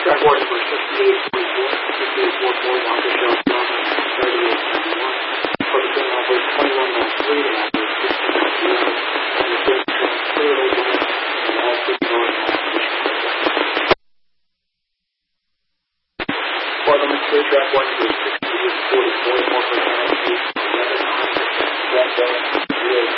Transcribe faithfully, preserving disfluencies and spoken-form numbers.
track one number sixty-eight forty-four, sixty-eight forty-four, Doctor Shell Johnson, thirty-eight ninety-one. Focus in operator twenty-one nine three to operator sixteen ninety-one. And the fifth train clear over and all six doors on position. Flight number clear track one number sixty-eight forty-four, one percent eleven nine, one seven, zero